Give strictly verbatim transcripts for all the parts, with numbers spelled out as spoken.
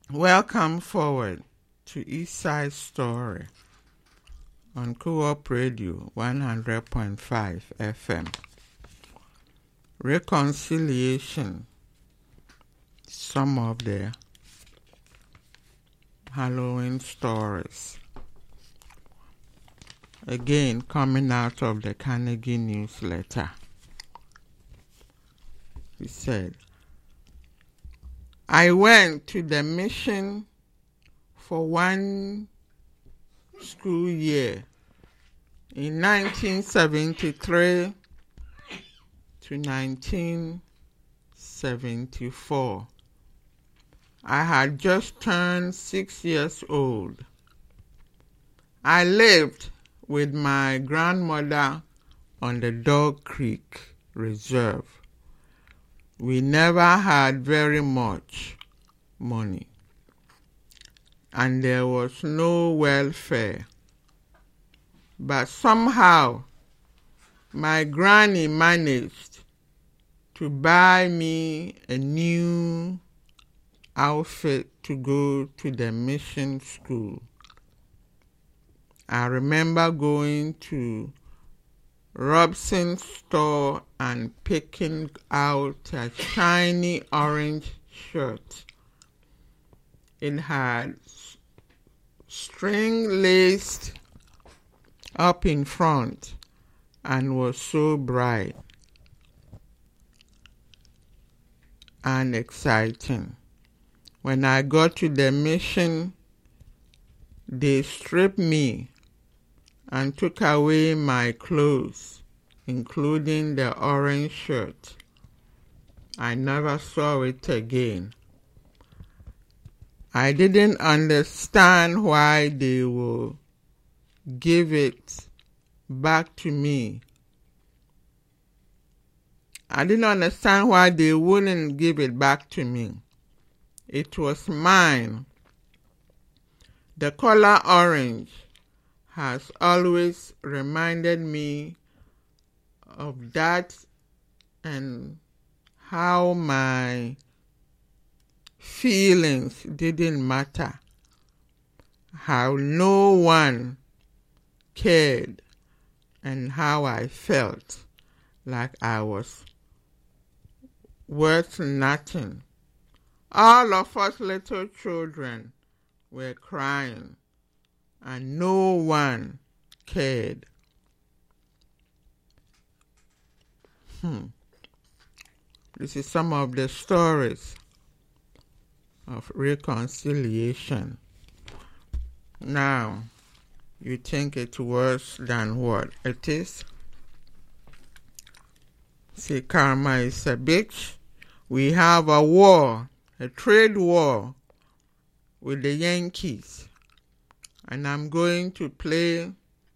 Welcome forward to East Side Story on Co-op Radio one hundred point five F M. Reconciliation, some of the Halloween stories. Again, coming out of the Carnegie newsletter. He said, I went to the mission for one school year in nineteen seventy-three to nineteen seventy-four. I had just turned six years old. I lived with my grandmother on the Dog Creek Reserve. We never had very much money, and there was no welfare. But somehow, my granny managed to buy me a new outfit to go to the mission school. I remember going to Robson's store and picking out a shiny orange shirt. It had string laced up in front and was so bright and exciting. When I got to the mission, they stripped me and took away my clothes, including the orange shirt. I never saw it again. I didn't understand why they would give it back to me. I didn't understand why they wouldn't give it back to me. It was mine. The color orange has always reminded me of that and how my feelings didn't matter, how no one cared, and how I felt like I was worth nothing. All of us little children were crying, and no one cared. Hmm. This is some of the stories of reconciliation. Now, you think it's worse than what it is? See, karma is a bitch. We have a war, a trade war with the Yankees. And I'm going to play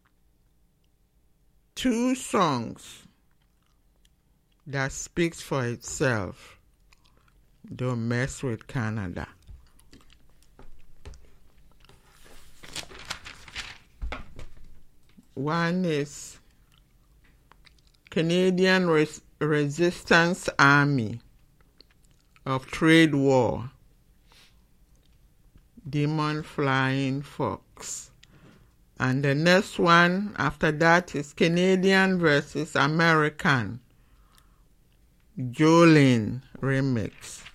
two songs that speaks for itself. Don't mess with Canada. One is Canadian Res- Resistance Army of Trade War, Demon Flying Fox. And the next one after that is Canadian versus American, Jolene Remix.